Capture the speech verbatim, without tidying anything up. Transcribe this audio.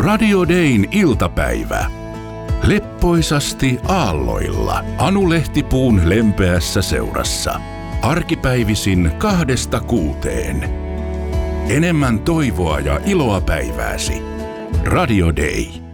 Radio Dayn iltapäivä. Leppoisasti aalloilla Anu Lehtipuun lempeässä seurassa. Arkipäivisin kahdesta kuuteen. Enemmän toivoa ja iloa päivääsi. Radio Day.